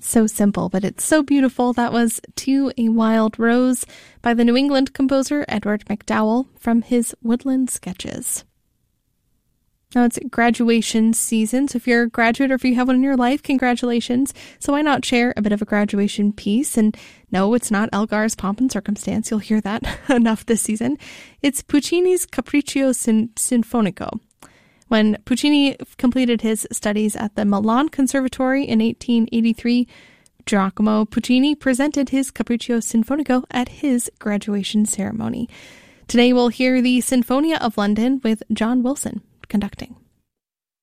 So simple, but it's so beautiful. That was To a Wild Rose by the New England composer Edward MacDowell from his Woodland Sketches. Now it's graduation season, so if you're a graduate or if you have one in your life, congratulations. So why not share a bit of a graduation piece? And no, it's not Elgar's Pomp and Circumstance. You'll hear that enough this season. It's Puccini's Capriccio Sinfonico. When Puccini completed his studies at the Milan Conservatory in 1883, Giacomo Puccini presented his Capriccio Sinfonico at his graduation ceremony. Today we'll hear the Sinfonia of London with John Wilson conducting.